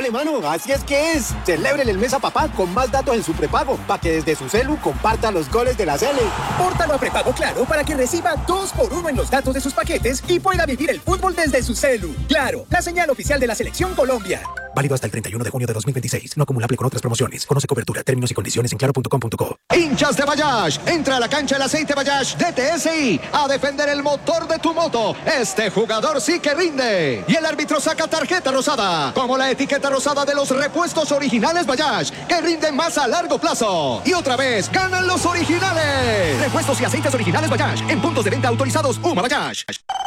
Démosle, mano, así es que es. Celébrele el mes a papá con más datos en su prepago, para que desde su celu comparta los goles de la Sele. Pórtalo a prepago Claro para que reciba 2x1 en los datos de sus paquetes y pueda vivir el fútbol desde su celu. Claro, la señal oficial de la Selección Colombia. Válido hasta el 31 de junio de 2026. No acumulable con otras promociones. Conoce cobertura, términos y condiciones en claro.com.co. Hinchas de Bayash, entra a la cancha el aceite Bayash de TSI a defender el motor de tu moto. Este jugador sí que rinde. Y el árbitro saca tarjeta rosada, como la etiqueta rosada de los repuestos originales Bayash, que rinden más a largo plazo. Y otra vez, ganan los originales. Repuestos y aceites originales Bayash, en puntos de venta autorizados Uma Bayash.